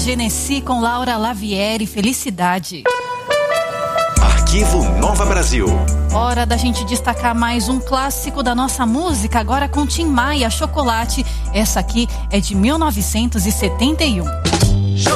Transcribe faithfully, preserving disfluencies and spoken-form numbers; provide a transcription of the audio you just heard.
Genesi com Laura Lavieri, Felicidade. Arquivo Nova Brasil. Hora da gente destacar mais um clássico da nossa música, agora com Tim Maia, Chocolate. Essa aqui é de mil novecentos e setenta e um.